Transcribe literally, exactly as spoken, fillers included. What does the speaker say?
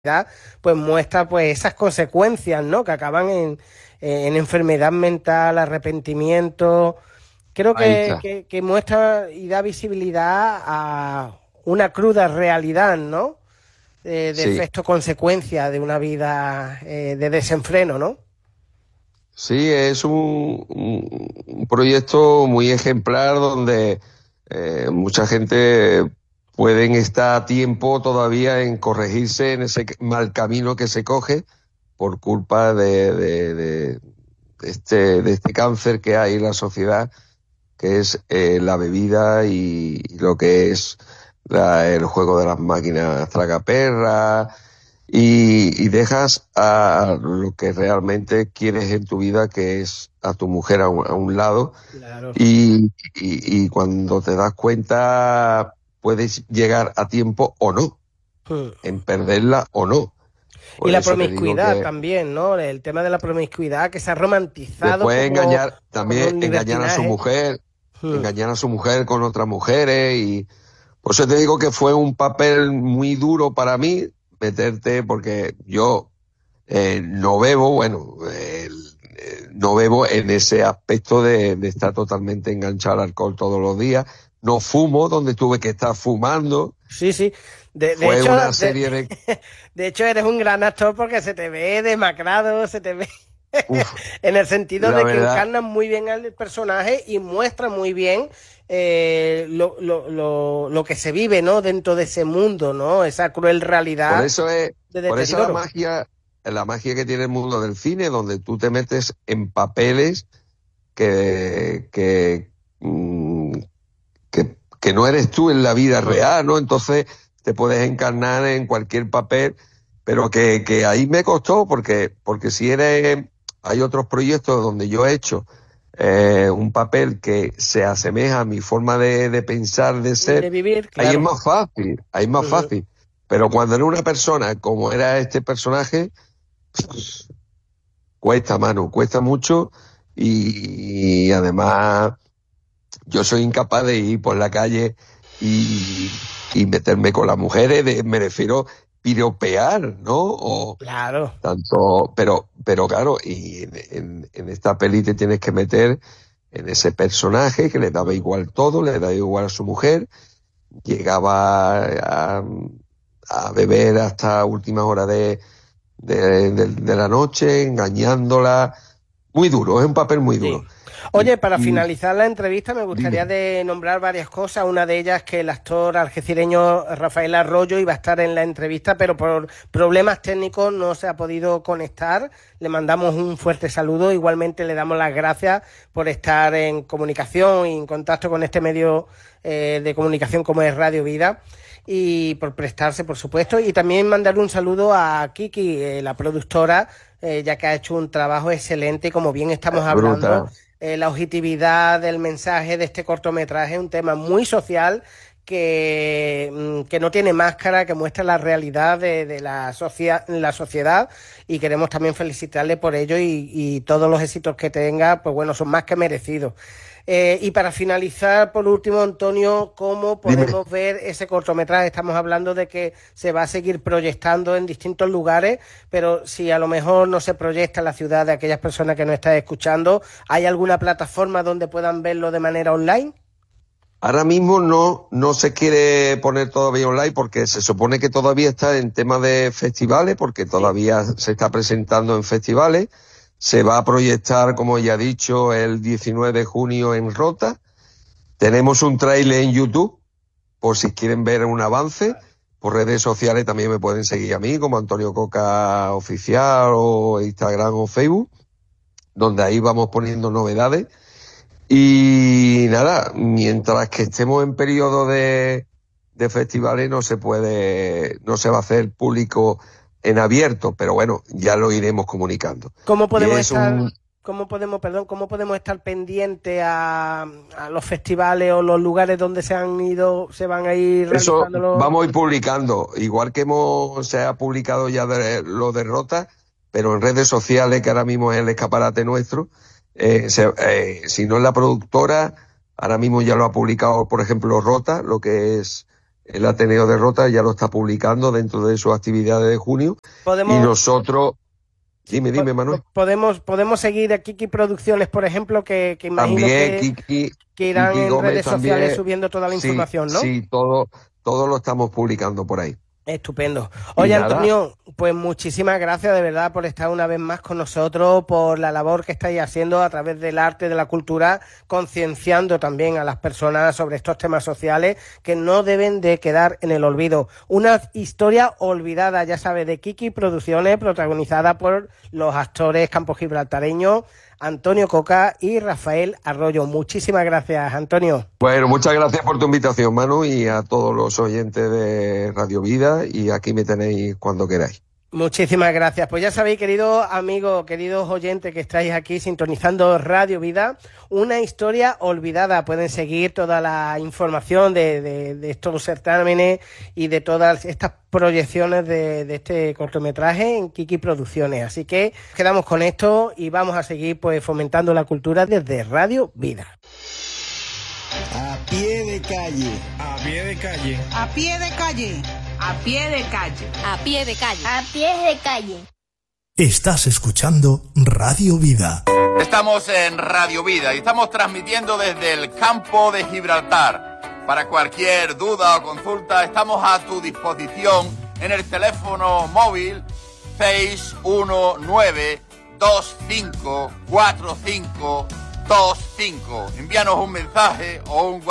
pues muestra pues esas consecuencias, ¿no? Que acaban en, en enfermedad mental, arrepentimiento. Creo Ahí que, está. que, que muestra y da visibilidad a una cruda realidad, ¿no? Eh, de Sí, efecto consecuencia de una vida eh, de desenfreno, ¿no? sí, es un, un- un proyecto muy ejemplar donde eh, mucha gente pueden estar a tiempo todavía en corregirse en ese mal camino que se coge por culpa de, de- de este, de este cáncer que hay en la sociedad, que es eh, la bebida y, y lo que es la- el juego de las máquinas tragaperras y, y dejas a lo que realmente quieres en tu vida, que es a tu mujer a un, a un lado, Claro. y, y, y cuando te das cuenta puedes llegar a tiempo o no, Hmm. en perderla o no. Y Por la eso te digo promiscuidad que también, ¿no? El tema de la promiscuidad que se ha romantizado después como, engañar, como también un engañar a su libertinaje. mujer, Hmm. engañar a su mujer con otras mujeres y por eso te digo que fue un papel muy duro para mí meterte porque yo Eh, no bebo, bueno, eh, eh, no bebo en ese aspecto de, de estar totalmente enganchado al alcohol todos los días. No fumo donde tuve que estar fumando. Sí, sí. De, de Fue hecho, una de, serie de... de hecho, eres un gran actor porque se te ve demacrado, se te ve Uf, en el sentido la de que verdad, encarnas muy bien al personaje y muestra muy bien eh, lo, lo, lo, lo que se vive, ¿no? Dentro de ese mundo, ¿no? Esa cruel por realidad eso es, de por eso la deterioro. magia, la magia que tiene el mundo del cine, donde tú te metes en papeles que, que, mm, que, que no eres tú en la vida Mm. real, ¿no? Entonces te puedes encarnar en cualquier papel, pero que, que ahí me costó porque, porque si eres, hay otros proyectos donde yo he hecho eh, un papel que se asemeja a mi forma de, de pensar, de De ser, vivir, ahí es claro. más fácil, ahí es más Ujú. fácil. Pero cuando eres una persona como era este personaje, cuesta, mano, cuesta mucho y, y además yo soy incapaz de ir por la calle y, y meterme con las mujeres, de, me refiero piropear, ¿no? O Claro. tanto, pero, pero claro, y en, en, en esta peli te tienes que meter en ese personaje que le daba Mm. igual todo, le daba igual a su mujer, llegaba a, a beber hasta últimas horas de, de, de, de la noche, engañándola, muy duro, es un papel muy Sí. duro. Y, Oye, para y finalizar la entrevista me gustaría dime, de nombrar varias cosas. Una de ellas que el actor algecireño Rafael Arroyo iba a estar en la entrevista, pero por problemas técnicos no se ha podido conectar. Le mandamos un fuerte saludo. Igualmente le damos las gracias por estar en comunicación y en contacto con este medio eh, de comunicación como es Radio Vida y por prestarse, por supuesto. Y también mandarle un saludo a Kiki, eh, la productora, eh, ya que ha hecho un trabajo excelente. Como bien estamos hablando, bruta. eh, la objetividad del mensaje de este cortometraje es un tema muy social que, mm, que no tiene máscara, que muestra la realidad de, de la, socia la sociedad y queremos también felicitarle por ello y, y todos los éxitos que tenga, pues bueno, son más que merecidos. Eh, y para finalizar, por último, Antonio, ¿cómo Dime. podemos ver ese cortometraje? Estamos hablando de que se va a seguir proyectando en distintos lugares, pero si a lo mejor no se proyecta en la ciudad de aquellas personas que nos están escuchando, ¿hay alguna plataforma donde puedan verlo de manera online? Ahora mismo no, no se quiere poner todavía online porque se supone que todavía está en tema de festivales, porque Sí. todavía se está presentando en festivales. Se va a proyectar, como ya he dicho, el diecinueve de junio en Rota. Tenemos un tráiler en YouTube, por si quieren ver un avance. Por redes sociales también me pueden seguir a mí, como Antonio Coca Oficial o Instagram o Facebook, donde ahí vamos poniendo novedades. Y nada, mientras que estemos en periodo de, de festivales no se puede, no se va a hacer público en abierto, pero bueno, ya lo iremos comunicando. ¿Cómo Y podemos es estar, un, cómo podemos, perdón, cómo podemos estar pendiente a, a los festivales o los lugares donde se han ido, se van a ir eso realizando los... vamos a ir publicando, igual que hemos, se ha publicado ya de, lo de Rota, pero en redes sociales, que ahora mismo es el escaparate nuestro, eh, se- eh, si no es la productora, ahora mismo ya lo ha publicado, por ejemplo, Rota, lo que es el Ateneo de Rota ya lo está publicando dentro de sus actividades de junio. ¿Podemos... Y nosotros... Dime, dime, Manuel. Podemos, podemos seguir a Kiki Producciones, por ejemplo, que, que imagino también, que, Kiki, que irán Kiki en Gómez redes también, sociales subiendo toda la información, sí, ¿no? Sí, todo, todo lo estamos publicando por ahí. Estupendo. Oye, Antonio, pues muchísimas gracias de verdad por estar una vez más con nosotros, por la labor que estáis haciendo a través del arte, de la cultura, concienciando también a las personas sobre estos temas sociales que no deben de quedar en el olvido. Una historia olvidada, ya sabes, de Kiki Producciones, protagonizada por los actores campogibraltareños Antonio Coca y Rafael Arroyo. Muchísimas gracias, Antonio. Bueno, muchas gracias por tu invitación, Manu, y a todos los oyentes de Radio Vida, y aquí me tenéis cuando queráis. Muchísimas gracias. Pues ya sabéis, queridos amigos, queridos oyentes que estáis aquí sintonizando Radio Vida, una historia olvidada. Pueden seguir toda la información de, de, de estos certámenes y de todas estas proyecciones de, de este cortometraje en Kiki Producciones. Así que quedamos con esto y vamos a seguir pues fomentando la cultura desde Radio Vida. A pie de calle. A pie de calle. A pie de calle. A pie de calle. A pie de calle. A pie de calle. Estás escuchando Radio Vida. Estamos en Radio Vida y estamos transmitiendo desde el campo de Gibraltar. Para cualquier duda o consulta estamos a tu disposición en el teléfono móvil seis uno nueve, dos cinco cuatro cinco dos cinco. Envíanos un mensaje o un